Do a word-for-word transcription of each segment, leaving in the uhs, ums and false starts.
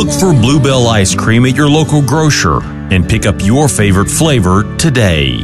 Look for Bluebell ice cream at your local grocer and pick up your favorite flavor today.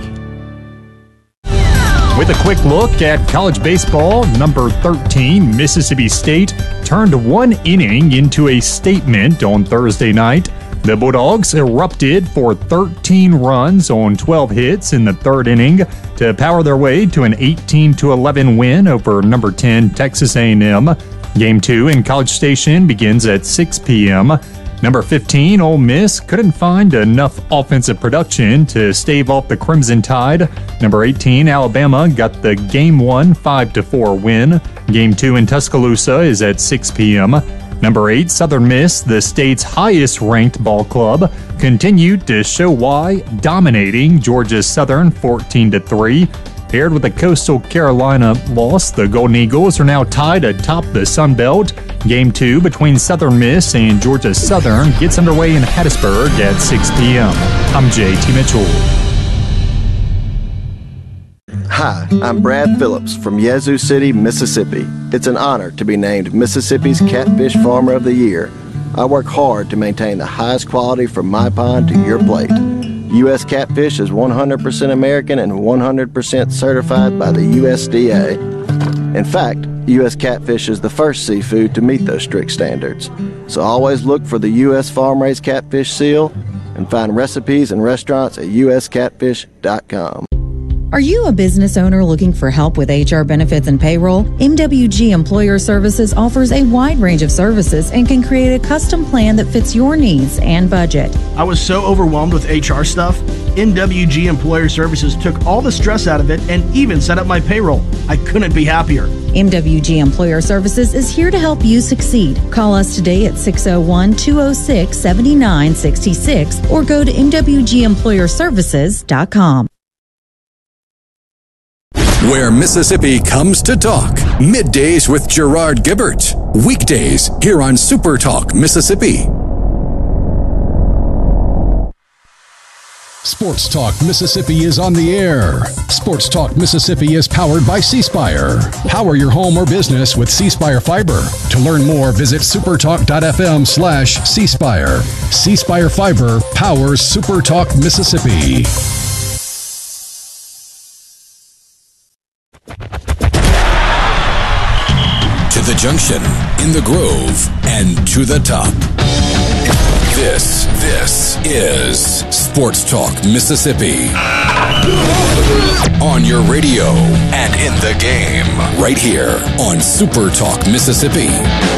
With a quick look at college baseball, number thirteen, Mississippi State, turned one inning into a statement on Thursday night. The Bulldogs erupted for thirteen runs on twelve hits in the third inning to power their way to an eighteen to eleven win over number ten Texas A and M. Game two in College Station begins at six p.m. Number fifteen, Ole Miss, couldn't find enough offensive production to stave off the Crimson Tide. Number eighteen, Alabama, got the Game one five to four win. Game two in Tuscaloosa is at six p.m. Number eight, Southern Miss, the state's highest-ranked ball club, continued to show why, dominating Georgia Southern fourteen to three. Paired with a Coastal Carolina loss, the Golden Eagles are now tied atop the Sun Belt. Game two between Southern Miss and Georgia Southern gets underway in Hattiesburg at six p.m. I'm J T Mitchell. Hi, I'm Brad Phillips from Yazoo City, Mississippi. It's an honor to be named Mississippi's Catfish Farmer of the Year. I work hard to maintain the highest quality from my pond to your plate. U S Catfish is one hundred percent American and one hundred percent certified by the U S D A. In fact, U S Catfish is the first seafood to meet those strict standards. So always look for the U S farm-raised catfish seal and find recipes and restaurants at u s catfish dot com. Are you a business owner looking for help with H R benefits and payroll? M W G Employer Services offers a wide range of services and can create a custom plan that fits your needs and budget. I was so overwhelmed with H R stuff. M W G Employer Services took all the stress out of it and even set up my payroll. I couldn't be happier. M W G Employer Services is here to help you succeed. Call us today at six oh one, two oh six, seven nine six six or go to m w g employer services dot com. Where Mississippi comes to talk. Middays with Gerard Gibbert. Weekdays here on Super Talk Mississippi. Sports Talk Mississippi is on the air. Sports Talk Mississippi is powered by C Spire. Power your home or business with C Spire Fiber. To learn more, visit supertalk.fm slash C Spire. C Spire Fiber powers Super Talk Mississippi. To the junction, in the Grove, and to the top. This, this is Sports Talk Mississippi. On your radio and in the game, right here on Super Talk Mississippi.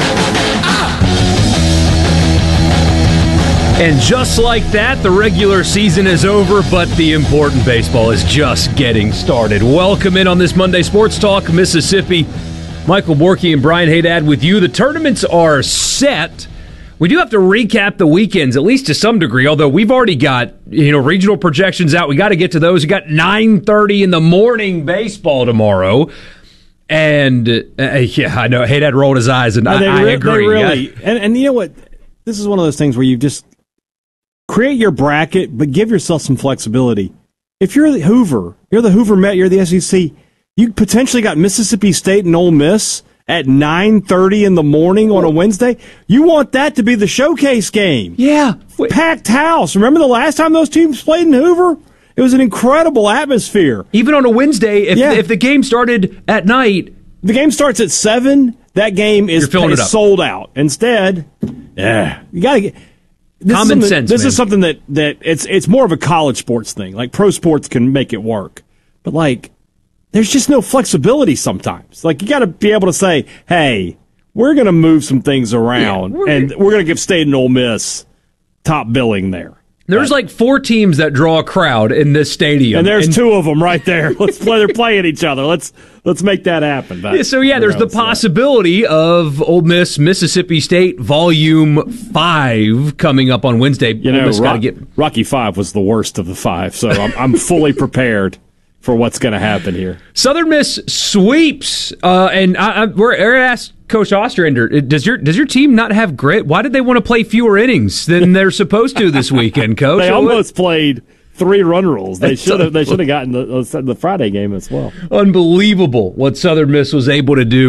And just like that, the regular season is over, but the important baseball is just getting started. Welcome in on this Monday Sports Talk Mississippi. Michael Borky and Brian Haydad with you. The tournaments are set. We do have to recap the weekends, at least to some degree, although we've already got, you know, regional projections out. We got to get to those. We got nine thirty in the morning baseball tomorrow. And, uh, yeah, I know, Haydad rolled his eyes, and no, I, re- I agree. They really, I, and, and you know what? This is one of those things where you just create your bracket, but give yourself some flexibility. If you're the Hoover, you're the Hoover Met, you're the S E C, you potentially got Mississippi State and Ole Miss at nine thirty in the morning on a Wednesday. You want that to be the showcase game. Yeah. Packed house. Remember the last time those teams played in Hoover? It was an incredible atmosphere. Even on a Wednesday, if, yeah. if the game started at night. The game starts at seven, that game is, is sold out. Instead, yeah, you got to get... This Common is sense, This man. is something that, that it's it's more of a college sports thing. Like, pro sports can make it work. But, like... There's just no flexibility sometimes. Like, you got to be able to say, hey, we're going to move some things around, yeah, we're, and we're going to give State and Ole Miss top billing there. There's but, like four teams that draw a crowd in this stadium. And there's and, two of them right there. Let's play. They're playing each other. Let's let's make that happen. Yeah, so, yeah, there's the possibility that. of Ole Miss, Mississippi State, Volume five coming up on Wednesday. You know, Rock, get... Rocky five was the worst of the five, so I'm, I'm fully prepared for what's going to happen here. Southern Miss sweeps, uh, and I, I, we're, we're asked Coach Ostrander, does your does your team not have grit? Why did they want to play fewer innings than they're supposed to this weekend, Coach? They almost played three run rules. They should have. They should have gotten the, the Friday game as well. Unbelievable what Southern Miss was able to do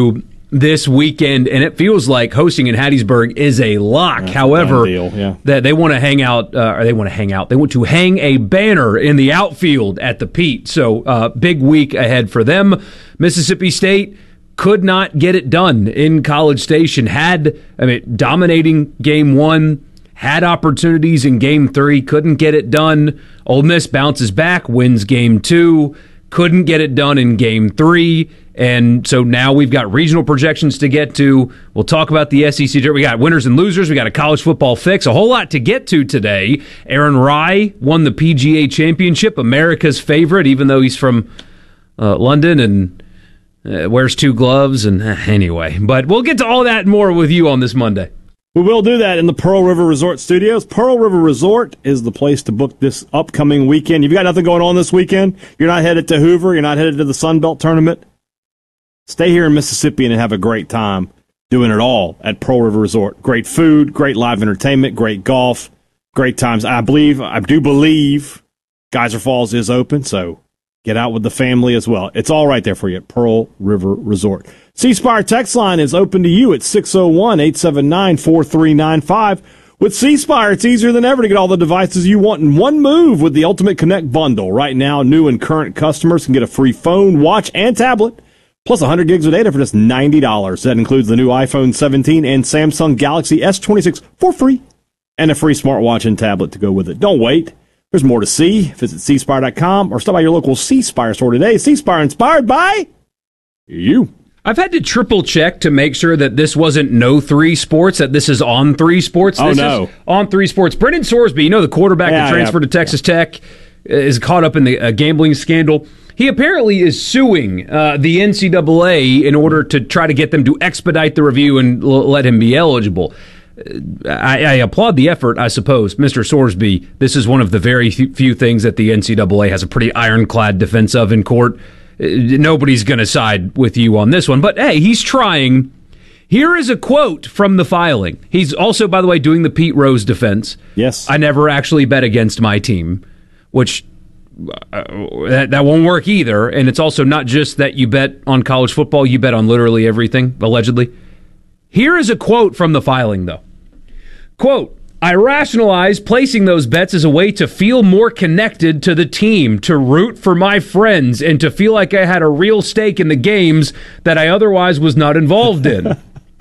this weekend, and it feels like hosting in Hattiesburg is a lock. That's However, a deal, yeah. that they want to hang out, uh, or they want to hang out. They want to hang a banner in the outfield at the Pete. So, uh, big week ahead for them. Mississippi State could not get it done in College Station. Had, I mean, dominating game one, had opportunities in game three, couldn't get it done. Ole Miss bounces back, wins game two, couldn't get it done in game three. And so now we've got regional projections to get to. We'll talk about the S E C. We got winners and losers. We got a college football fix. A whole lot to get to today. Aaron Rai won the P G A Championship, America's favorite, even though he's from uh, London and uh, wears two gloves. And uh, anyway, but we'll get to all that and more with you on this Monday. We will do that in the Pearl River Resort Studios. Pearl River Resort is the place to book this upcoming weekend. You've got nothing going on this weekend. You're not headed to Hoover. You're not headed to the Sun Belt Tournament. Stay here in Mississippi and have a great time doing it all at Pearl River Resort. Great food, great live entertainment, great golf, great times. I believe, I do believe Geyser Falls is open, so get out with the family as well. It's all right there for you at Pearl River Resort. C Spire text line is open to you at six oh one, eight seven nine, four three nine five. With C Spire, it's easier than ever to get all the devices you want in one move with the Ultimate Connect bundle. Right now, new and current customers can get a free phone, watch, and tablet, plus one hundred gigs of data for just ninety dollars. That includes the new iPhone seventeen and Samsung Galaxy S twenty-six for free, and a free smartwatch and tablet to go with it. Don't wait. There's more to see. Visit c spire dot com or stop by your local C Spire store today. C Spire, inspired by you. I've had to triple check to make sure that this wasn't no three sports, that this is on three sports. Oh, this no. Is on three sports. Brendan Sorsby, you know, the quarterback yeah, that transferred yeah. to Texas Tech, is caught up in the uh, gambling scandal. He apparently is suing uh, the N C double A in order to try to get them to expedite the review and l- let him be eligible. I, I applaud the effort, I suppose. Mister Sorsby, this is one of the very few things that the N C double A has a pretty ironclad defense of in court. Nobody's going to side with you on this one. But, hey, he's trying. Here is a quote from the filing. He's also, by the way, doing the Pete Rose defense. Yes. I never actually bet against my team, which uh, that, that won't work either. And it's also not just that you bet on college football. You bet on literally everything, allegedly. Here is a quote from the filing, though. Quote, I rationalized placing those bets as a way to feel more connected to the team, to root for my friends, and to feel like I had a real stake in the games that I otherwise was not involved in.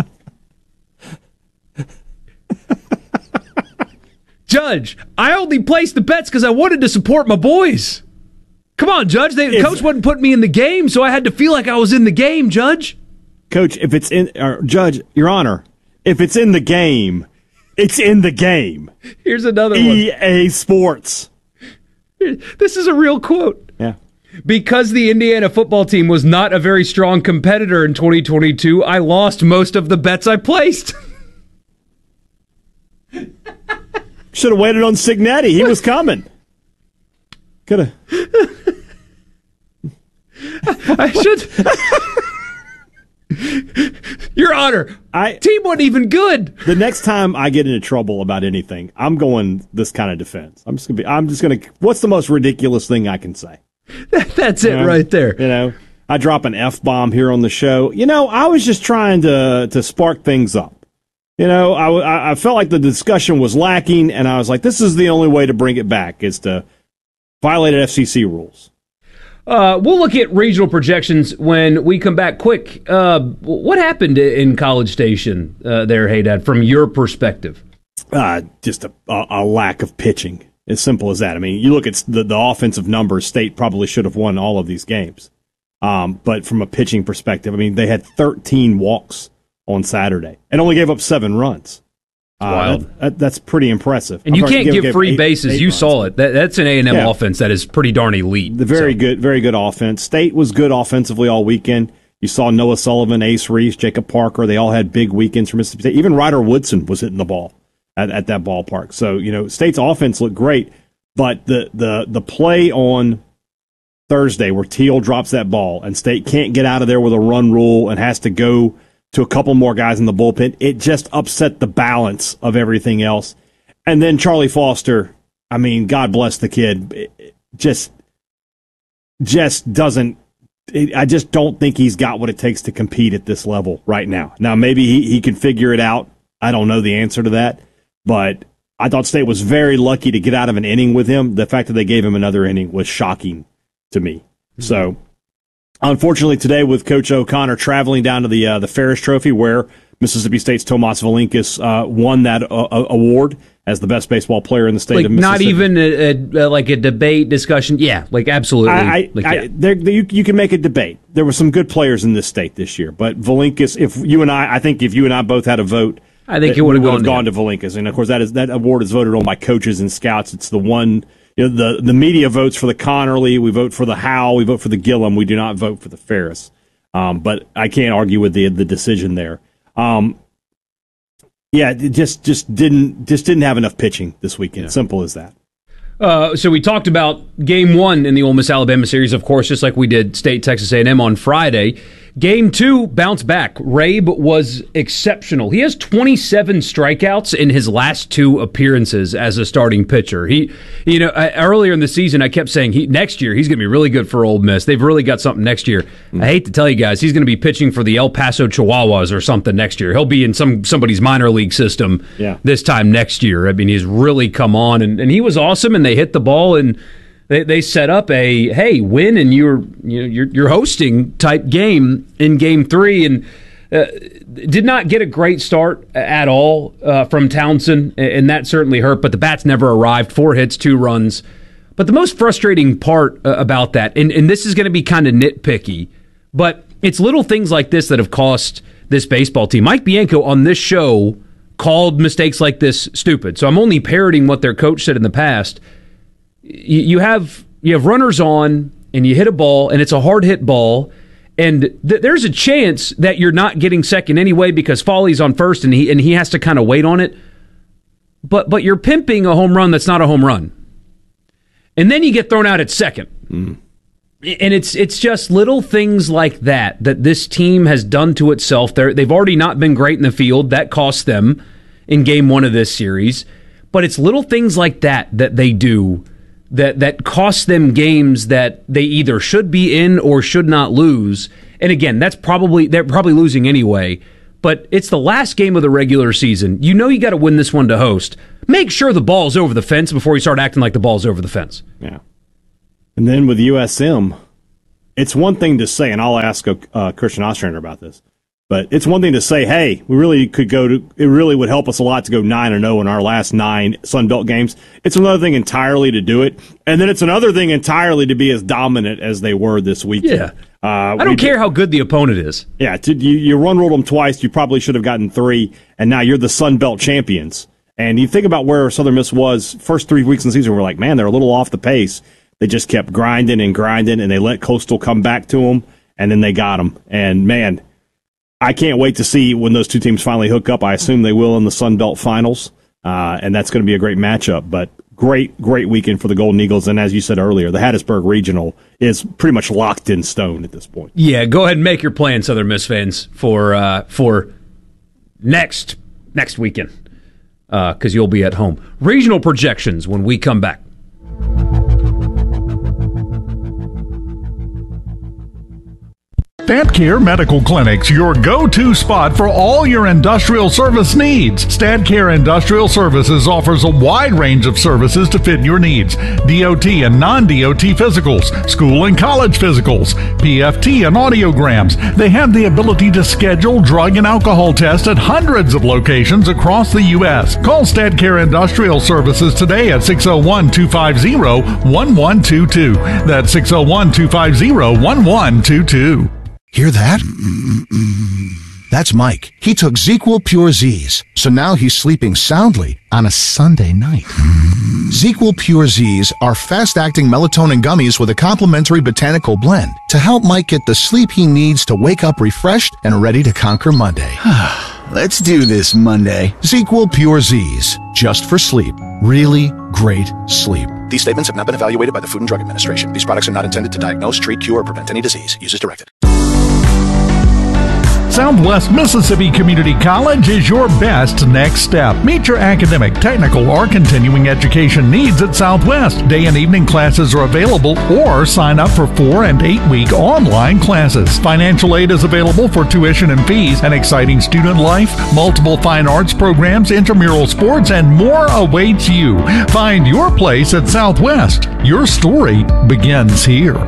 Judge, I only placed the bets because I wanted to support my boys. Come on, Judge. The if, coach wasn't putting me in the game, so I had to feel like I was in the game, Judge. Coach, if it's in, or Judge, Your Honor, if it's in the game, it's in the game. Here's another one. E A Sports. This is a real quote. Yeah. Because the Indiana football team was not a very strong competitor in twenty twenty-two, I lost most of the bets I placed. Should have waited on Signetti. He was coming. Could have. I should. Your Honor, I, team wasn't even good. The next time I get into trouble about anything, I'm going this kind of defense. I'm just gonna be. I'm just gonna. What's the most ridiculous thing I can say? That, that's it you know, right there. You know, I drop an F bomb here on the show. You know, I was just trying to to spark things up. You know, I I felt like the discussion was lacking, and I was like, this is the only way to bring it back is to violate F C C rules. Uh, we'll look at regional projections when we come back. Quick, uh, what happened in College Station uh, there, Hey Dad, from your perspective? Uh, just a, a, a lack of pitching. As simple as that. I mean, you look at the, the offensive numbers, State probably should have won all of these games. Um, but from a pitching perspective, I mean, they had thirteen walks on Saturday and only gave up seven runs. Uh, Wild. That, that, that's pretty impressive. And you I'm can't give, give, give free eight, bases. eight you runs. saw it. That, that's an A and M yeah. offense that is pretty darn elite. The very so. good, very good offense. State was good offensively all weekend. You saw Noah Sullivan, Ace Reese, Jacob Parker. They all had big weekends for Mississippi State. Even Ryder Woodson was hitting the ball at, at that ballpark. So, you know, State's offense looked great. But the, the, the play on Thursday where Teal drops that ball and State can't get out of there with a run rule and has to go to a couple more guys in the bullpen, it just upset the balance of everything else. And then Charlie Foster, I mean, God bless the kid, just just doesn't I just don't think he's got what it takes to compete at this level right now. Now, maybe he, he can figure it out. I don't know the answer to that, but I thought State was very lucky to get out of an inning with him. The fact that they gave him another inning was shocking to me. Mm-hmm. So, unfortunately, today with Coach O'Connor traveling down to the uh, the Ferris Trophy, where Mississippi State's Tomas Valinkas uh, won that uh, award as the best baseball player in the state like of Mississippi. Not even a, a, like a debate discussion. Yeah, like absolutely. I, I, like, I, yeah. there, you, you can make a debate. There were some good players in this state this year, but Valinkas. If you and I, I think if you and I both had a vote, I think it would have gone, gone to Valinkas. And of course, that is that award is voted on by coaches and scouts. It's the one. You know, the the media votes for the Connerly. We vote for the Howell. We vote for the Gillum. We do not vote for the Ferris. Um, but I can't argue with the the decision there. Um, Yeah, it just just didn't just didn't have enough pitching this weekend. Yeah. Simple as that. Uh, so we talked about game one in the Ole Miss Alabama series, of course, just like we did State Texas A and M on Friday. Game two bounced back. Rabe was exceptional. He has twenty-seven strikeouts in his last two appearances as a starting pitcher. He, you know, I, earlier in the season, I kept saying he next year he's going to be really good for Ole Miss. They've really got something next year. Mm. I hate to tell you guys, he's going to be pitching for the El Paso Chihuahuas or something next year. He'll be in some somebody's minor league system yeah. this time next year. I mean, he's really come on, and, and he was awesome. And they hit the ball and. They they set up a hey win and you're you know you're you're hosting type game in game three and uh, did not get a great start at all uh, from Townsend, and that certainly hurt. But the bats never arrived. Four hits, two runs. But the most frustrating part uh, about that, and and this is going to be kind of nitpicky, but it's little things like this that have cost this baseball team. Mike Bianco on this show called mistakes like this stupid. So I'm only parroting what their coach said in the past. You have you have runners on, and you hit a ball, and it's a hard hit ball, and th- there's a chance that you're not getting second anyway because Foley's on first, and he and he has to kind of wait on it. But but you're pimping a home run that's not a home run, and then you get thrown out at second, mm. and it's it's just little things like that that this team has done to itself. They're, they've already not been great in the field. That cost them in game one of this series, but it's little things like that that they do. That that costs them games that they either should be in or should not lose. And again, that's probably they're probably losing anyway. But it's the last game of the regular season. You know you got to win this one to host. Make sure the ball's over the fence before you start acting like the ball's over the fence. Yeah. And then with U S M, it's one thing to say, and I'll ask uh, Christian Ostrander about this. But it's one thing to say, hey, we really could go to, it really would help us a lot to go nine and oh in our last nine Sun Belt games. It's another thing entirely to do it. And then it's another thing entirely to be as dominant as they were this weekend. Yeah. Uh, I don't care did, how good the opponent is. Yeah. To, you, you run rolled them twice. You probably should have gotten three. And now you're the Sun Belt champions. And you think about where Southern Miss was first three weeks in the season, we're like, man, they're a little off the pace. They just kept grinding and grinding, and they let Coastal come back to them, and then they got them. And, man, I can't wait to see when those two teams finally hook up. I assume they will in the Sun Belt Finals, uh, and that's going to be a great matchup. But great, great weekend for the Golden Eagles. And as you said earlier, the Hattiesburg Regional is pretty much locked in stone at this point. Yeah, go ahead and make your plan, Southern Miss fans, for uh, for next next weekend, because uh, you'll be at home. Regional projections when we come back. StadCare Medical Clinics, your go-to spot for all your industrial service needs. StadCare Industrial Services offers a wide range of services to fit your needs. D O T and non-D O T physicals, school and college physicals, P F T and audiograms. They have the ability to schedule drug and alcohol tests at hundreds of locations across the U S Call StadCare Industrial Services today at six oh one, two five oh, one one two two. That's six oh one, two five oh, one one two two. Hear that? That's Mike. He took ZzzQuil Pure Z's, so now he's sleeping soundly on a Sunday night. ZzzQuil Pure Z's are fast-acting melatonin gummies with a complementary botanical blend to help Mike get the sleep he needs to wake up refreshed and ready to conquer Monday. Let's do this Monday. ZzzQuil Pure Z's, just for sleep. Really great sleep. These statements have not been evaluated by the Food and Drug Administration. These products are not intended to diagnose, treat, cure, or prevent any disease. Use as directed. Southwest Mississippi Community College is your best next step. Meet your academic, technical, or continuing education needs at Southwest. Day and evening classes are available, or sign up for four and eight week online classes. Financial aid is available for tuition and fees, an exciting student life, multiple fine arts programs, intramural sports, and more awaits you. Find your place at Southwest. Your story begins here.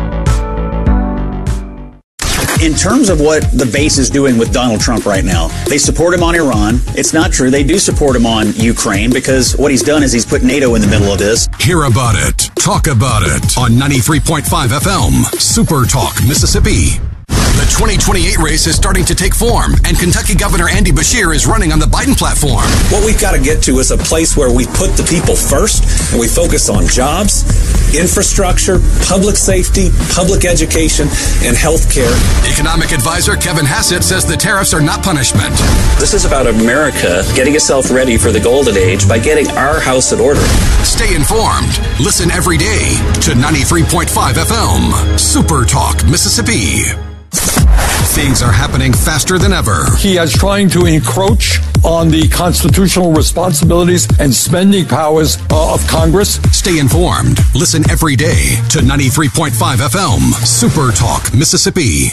In terms of what the base is doing with Donald Trump right now, they support him on Iran. It's not true. They do support him on Ukraine because what he's done is he's put NATO in the middle of this. Hear about it. Talk about it on ninety-three point five F M, Super Talk, Mississippi. The twenty twenty-eight race is starting to take form, and Kentucky Governor Andy Beshear is running on the Biden platform. What we've got to get to is a place where we put the people first, and we focus on jobs, infrastructure, public safety, public education, and health care. Economic advisor Kevin Hassett says the tariffs are not punishment. This is about America getting itself ready for the golden age by getting our house in order. Stay informed. Listen every day to ninety-three point five F M, Super Talk, Mississippi. Things are happening faster than ever. He is trying to encroach on the constitutional responsibilities and spending powers uh, of Congress. Stay informed. Listen every day to ninety-three point five F M, Super Talk, Mississippi.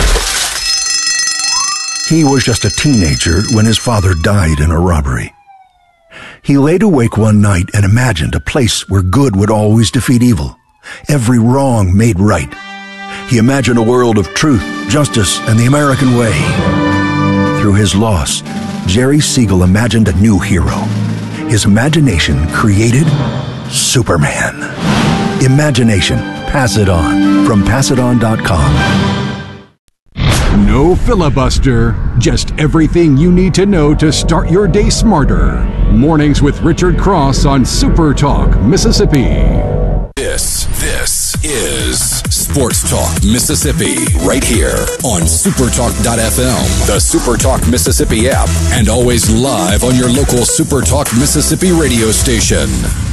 He was just a teenager when his father died in a robbery. He laid awake one night and imagined a place where good would always defeat evil, every wrong made right. He imagined a world of truth, justice, and the American way. Through his loss, Jerry Siegel imagined a new hero. His imagination created Superman. Imagination. Pass it on. From pass it on dot com. No filibuster, just everything you need to know to start your day smarter. Mornings with Richard Cross on Super Talk, Mississippi. This, this is Sports Talk Mississippi, right here on supertalk dot F M, the Super Talk Mississippi app, and always live on your local Super Talk Mississippi radio station.